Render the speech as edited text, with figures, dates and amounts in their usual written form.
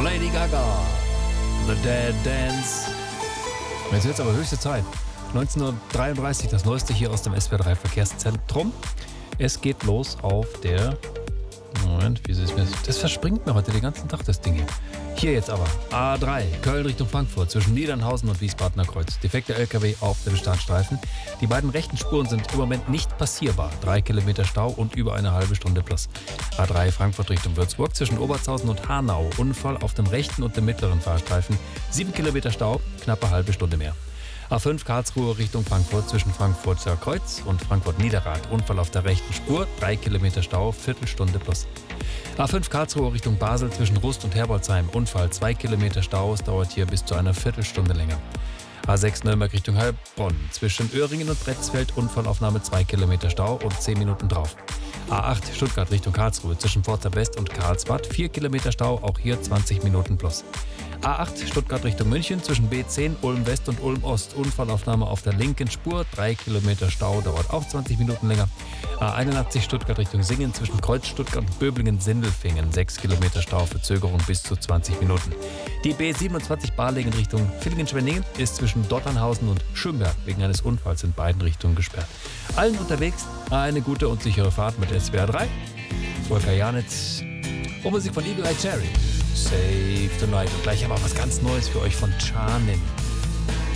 Lady Gaga, The Dead Dance. Jetzt wird es aber höchste Zeit. 19:33 Uhr, das Neueste hier aus dem SWR3 Verkehrszentrum. Es geht los auf der... Moment, wieso ist mir das verspringt mir heute den ganzen Tag, das Ding hier. Hier jetzt aber A3, Köln Richtung Frankfurt, zwischen Niedernhausen und Wiesbadener Kreuz. Defekter LKW auf dem Startstreifen. Die beiden rechten Spuren sind im Moment nicht passierbar. 3 Kilometer Stau und über eine halbe Stunde plus. A3 Frankfurt Richtung Würzburg, zwischen Obertshausen und Hanau. Unfall auf dem rechten und dem mittleren Fahrstreifen. 7 Kilometer Stau, knappe halbe Stunde mehr. A5 Karlsruhe Richtung Frankfurt, zwischen Frankfurter Kreuz und Frankfurt-Niederrad. Unfall auf der rechten Spur, 3 Kilometer Stau, Viertelstunde plus. A5 Karlsruhe Richtung Basel, zwischen Rust und Herbolzheim. Unfall, 2 Kilometer Stau, es dauert hier bis zu einer Viertelstunde länger. A6 Nürnberg Richtung Heilbronn, zwischen Öhringen und Bretzfeld. Unfallaufnahme, 2 Kilometer Stau und 10 Minuten drauf. A8 Stuttgart Richtung Karlsruhe, zwischen Pforzheim West und Karlsbad. 4 Kilometer Stau, auch hier 20 Minuten plus. A8 Stuttgart Richtung München, zwischen B10 Ulm West und Ulm Ost. Unfallaufnahme auf der linken Spur, 3 Kilometer Stau, dauert auch 20 Minuten länger. A81 Stuttgart Richtung Singen, zwischen Kreuz Stuttgart und Böblingen-Sindelfingen. 6 Kilometer Stau, Verzögerung bis zu 20 Minuten. Die B27 Balingen Richtung Villingen-Schwenningen ist zwischen Dotternhausen und Schönberg wegen eines Unfalls in beiden Richtungen gesperrt. Allen unterwegs eine gute und sichere Fahrt mit SWR 3. Volker Janitz und Musik von Eagle Eye Cherry. Save Tonight. Und gleich haben wir was ganz Neues für euch von Charnin.